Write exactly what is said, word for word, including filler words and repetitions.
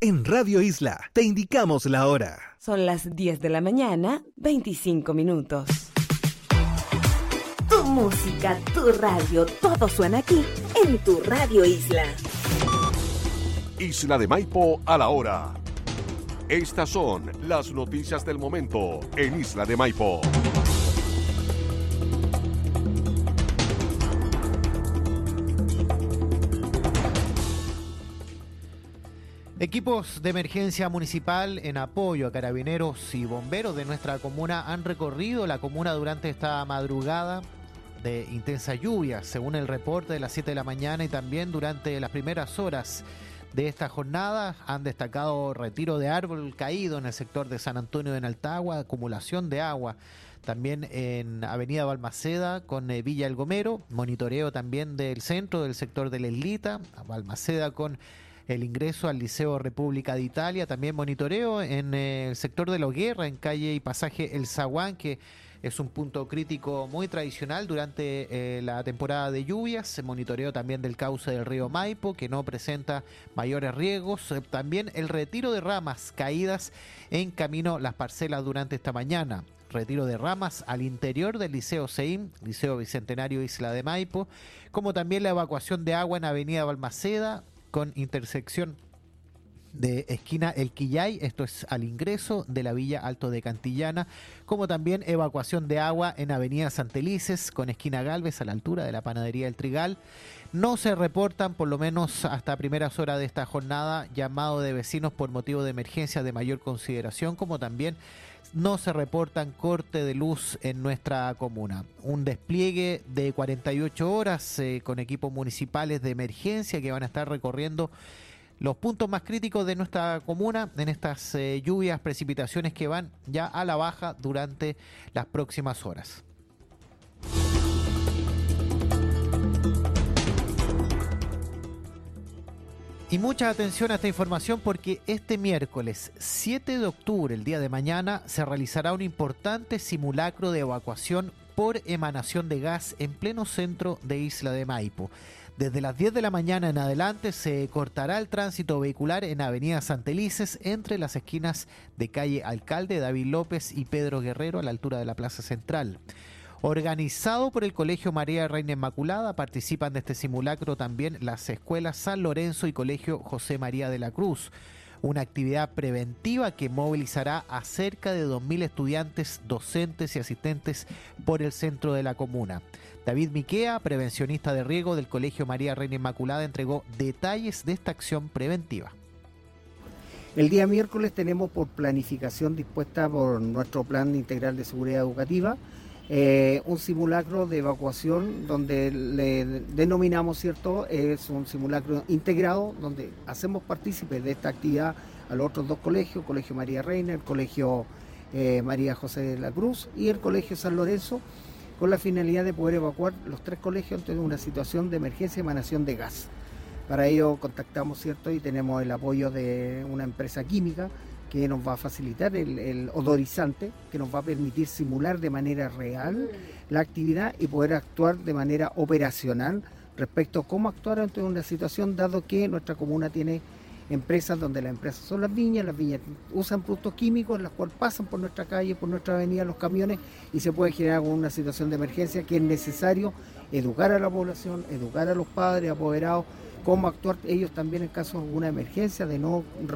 En Radio Isla te indicamos la hora. Son las diez de la mañana, veinticinco minutos. Tu música, tu radio, todo suena aquí en tu Radio Isla. Isla de Maipo a la hora. Estas son las noticias del momento en Isla de Maipo. Equipos de emergencia municipal en apoyo a carabineros y bomberos de nuestra comuna han recorrido la comuna durante esta madrugada de intensa lluvia, según el reporte de las siete de la mañana, y también durante las primeras horas de esta jornada han destacado retiro de árbol caído en el sector de San Antonio de Naltagua, acumulación de agua también en Avenida Balmaceda con eh, Villa El Gomero, monitoreo también del centro del sector de La Islita, Balmaceda con el ingreso al Liceo República de Italia, también monitoreo en eh, el sector de La Hoguera, en calle y pasaje El Zaguán, que es un punto crítico muy tradicional durante eh, la temporada de lluvias. Se monitoreo también del cauce del río Maipo, que no presenta mayores riesgos. Eh, también el retiro de ramas caídas en camino Las Parcelas durante esta mañana. Retiro de ramas al interior del Liceo Seim, Liceo Bicentenario Isla de Maipo, como también la evacuación de agua en Avenida Balmaceda, con intersección de esquina El Quillay, esto es al ingreso de la Villa Alto de Cantillana, como también evacuación de agua en Avenida Santelices, con esquina Galvez a la altura de la Panadería del Trigal. No se reportan, por lo menos hasta primeras horas de esta jornada, llamado de vecinos por motivo de emergencia de mayor consideración, como también no se reportan corte de luz en nuestra comuna. Un despliegue de cuarenta y ocho horas eh, con equipos municipales de emergencia que van a estar recorriendo los puntos más críticos de nuestra comuna en estas eh, lluvias, precipitaciones que van ya a la baja durante las próximas horas. Y mucha atención a esta información porque este miércoles siete de octubre, el día de mañana, se realizará un importante simulacro de evacuación por emanación de gas en pleno centro de Isla de Maipo. Desde las diez de la mañana en adelante se cortará el tránsito vehicular en Avenida Santelices entre las esquinas de calle Alcalde, David López y Pedro Guerrero a la altura de la Plaza Central. Organizado por el Colegio María Reina Inmaculada, participan de este simulacro también las escuelas San Lorenzo y Colegio José María de la Cruz. Una actividad preventiva que movilizará a cerca de dos mil estudiantes, docentes y asistentes por el centro de la comuna. David Miquea, prevencionista de riego del Colegio María Reina Inmaculada, entregó detalles de esta acción preventiva. El día miércoles tenemos por planificación dispuesta por nuestro Plan Integral de Seguridad Educativa Eh, un simulacro de evacuación donde le denominamos, ¿cierto? Es un simulacro integrado donde hacemos partícipes de esta actividad a los otros dos colegios, Colegio María Reina, el Colegio eh, María José de la Cruz y el Colegio San Lorenzo, con la finalidad de poder evacuar los tres colegios ante una situación de emergencia de emanación de gas. Para ello contactamos, ¿cierto? Y tenemos el apoyo de una empresa química que nos va a facilitar el, el odorizante, que nos va a permitir simular de manera real la actividad y poder actuar de manera operacional respecto a cómo actuar ante una situación, dado que nuestra comuna tiene empresas donde las empresas son las viñas, las viñas usan productos químicos, las cuales pasan por nuestra calle, por nuestra avenida los camiones y se puede generar una situación de emergencia que es necesario educar a la población, educar a los padres, apoderados, cómo actuar ellos también en caso de alguna emergencia, de no